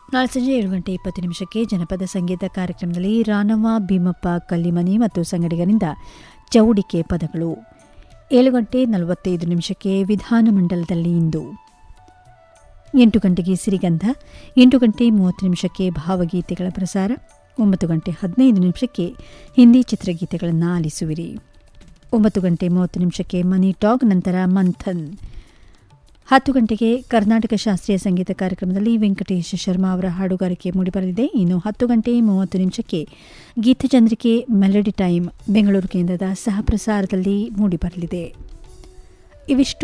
ನಾಳೆ ಸಂಜೆ 7:20 ಜನಪದ ಸಂಗೀತ ಕಾರ್ಯಕ್ರಮದಲ್ಲಿ ರಾನವ್ವ ಭೀಮಪ್ಪ ಕಲ್ಲಿಮನಿ ಮತ್ತು ಸಂಗಡಿಗರಿಂದ ಚೌಡಿಕೆ ಪದಗಳು. 7:45 ವಿಧಾನಮಂಡಲದಲ್ಲಿ ಇಂದು. 8 ಸಿರಿಗಂಧ, 8:30 ಭಾವಗೀತೆಗಳ ಪ್ರಸಾರ, 9:15 ಹಿಂದಿ ಚಿತ್ರಗೀತೆಗಳನ್ನು ಆಲಿಸುವಿರಿ. 9:30 ಮನಿ ಟಾಕ್, ನಂತರ ಮಂಥನ್. 10 ಕರ್ನಾಟಕ ಶಾಸ್ತ್ರೀಯ ಸಂಗೀತ ಕಾರ್ಯಕ್ರಮದಲ್ಲಿ ವೆಂಕಟೇಶ್ ಶರ್ಮಾ ಅವರ ಹಾಡುಗಾರಿಕೆ ಮೂಡಿಬರಲಿದೆ. ಇನ್ನು 10:30 ಗೀತಚಂದ್ರಿಕೆ ಮೆಲಡಿ ಟೈಮ್ ಬೆಂಗಳೂರು ಕೇಂದ್ರದ ಸಹಪ್ರಸಾರದಲ್ಲಿ ಮೂಡಿಬರಲಿದೆ. ಇವಿಷ್ಟು